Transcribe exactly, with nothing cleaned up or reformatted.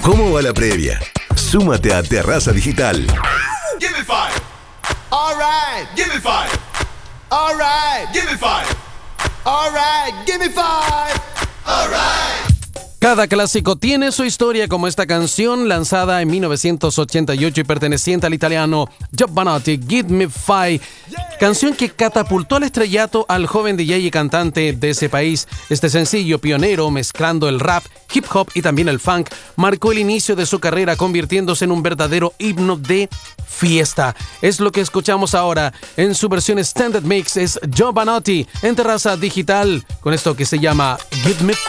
¿Cómo va la previa? Súmate a Terraza Digital. Give me five. All right. Give me five. All right. Give me five. All right. Give me five. All right. Cada clásico tiene su historia, como esta canción lanzada en mil novecientos ochenta y ocho y perteneciente al italiano Giovanotti, Give Me Five, canción que catapultó al estrellato al joven D J y cantante de ese país. Este sencillo pionero, mezclando el rap, hip hop y también el funk, marcó el inicio de su carrera, convirtiéndose en un verdadero himno de fiesta. Es lo que escuchamos ahora en su versión Standard Mix, es Giovanotti en Terraza Digital, con esto que se llama Give Me